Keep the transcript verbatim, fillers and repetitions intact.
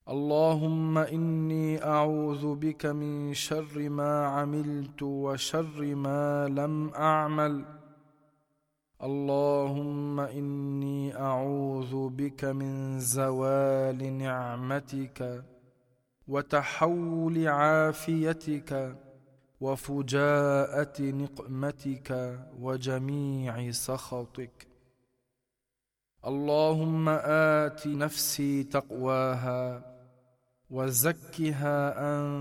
اللهم إني أعوذ بك من شر ما عملت وشر ما لم أعمل. اللهم إني أعوذ بك من زوال نعمتك وتحول عافيتك وفجاءة نقمتك وجميع سخطك. اللهم آت نفسي تقواها وزكها أنت